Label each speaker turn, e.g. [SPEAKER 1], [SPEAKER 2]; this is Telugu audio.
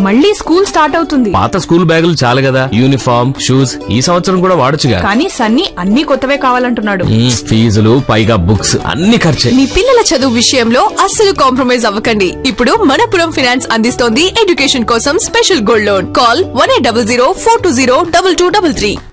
[SPEAKER 1] మళ్ళీ స్కూల్ స్టార్ట్ అవుతుంది.
[SPEAKER 2] పాత స్కూల్ బ్యాగులు చాలు కదా, యూనిఫామ్ షూస్ ఈ సంవత్సరం కూడా వాడొచ్చుగా.
[SPEAKER 1] కానీ సన్నీ అన్ని కొత్తవే కావాలంటున్నాడు.
[SPEAKER 2] ఫీజులు పైగా బుక్స్ అన్ని ఖర్చే.
[SPEAKER 3] మీ పిల్లల చదువు విషయంలో అస్సలు కాంప్రమైజ్ అవ్వకండి. ఇప్పుడు మనపురం ఫైనాన్స్ అందిస్తోంది ఎడ్యుకేషన్ కోసం స్పెషల్ గోల్డ్ లోన్. కాల్ 1800 420 2233.